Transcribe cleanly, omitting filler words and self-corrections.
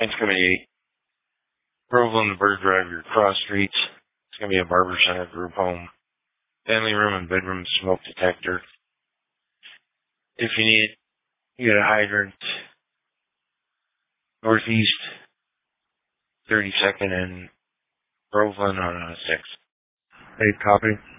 978. Groveland, the Bird Drive, your cross streets. It's going to be a barber center, group home, family room and bedroom, smoke detector. If you need it, you get a hydrant. Northeast, 32nd and Groveland on 6. Hey, copy.